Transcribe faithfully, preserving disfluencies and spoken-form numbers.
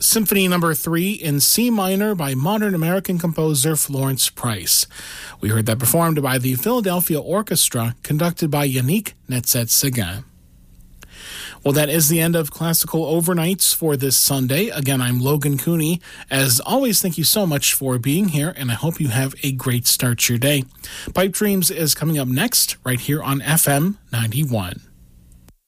Symphony Number three in C minor by modern American composer Florence Price. We heard that performed by the Philadelphia Orchestra, conducted by Yannick Nézet-Séguin. Well, that is the end of Classical Overnights for this Sunday. Again, I'm Logan Cooney. As always, thank you so much for being here, and I hope you have a great start to your day. Pipe Dreams is coming up next, right here on F M ninety-one.